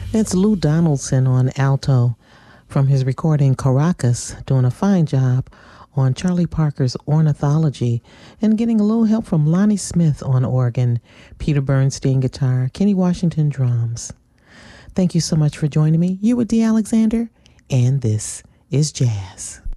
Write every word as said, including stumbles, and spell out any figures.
That's Lou Donaldson on alto from his recording Caracas, doing a fine job on Charlie Parker's Ornithology and getting a little help from Lonnie Smith on organ, Peter Bernstein guitar, Kenny Washington drums. Thank you so much for joining me. You were Dee Alexander, and this is Jazz.